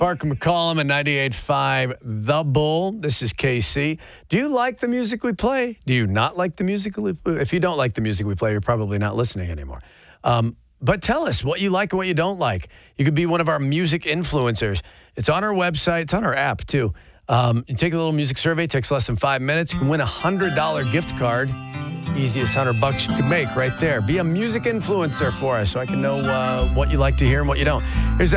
Parker McCollum at 98.5 The Bull. This is KC. Do you like the music we play? Do you not like the music? If you don't like the music we play, you're probably not listening anymore. But tell us what you like and what you don't like. You could be one of our music influencers. It's on our website. It's on our app, too. You take a little music survey. It takes less than 5 minutes. You can win a $100 gift card. Easiest $100 you can make right there. Be a music influencer for us so I can know what you like to hear and what you don't. Here's